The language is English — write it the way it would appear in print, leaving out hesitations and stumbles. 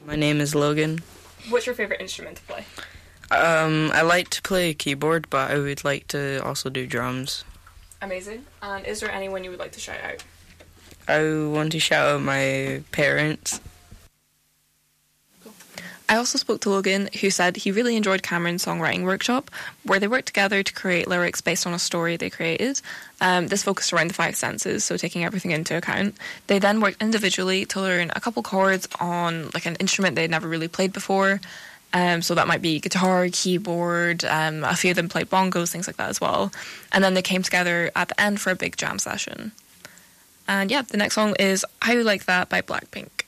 My name is Logan. What's your favourite instrument to play? I like to play keyboard, but I would like to also do drums. Amazing. And is there anyone you would like to shout out? I want to shout out my parents. I also spoke to Logan, who said he really enjoyed Cameron's songwriting workshop, where they worked together to create lyrics based on a story they created. This focused around the five senses, so taking everything into account. They then worked individually to learn a couple chords on like an instrument they'd never really played before. So that might be guitar, keyboard, a few of them played bongos, things like that as well. And then they came together at the end for a big jam session. And yeah, the next song is How You Like That by Blackpink.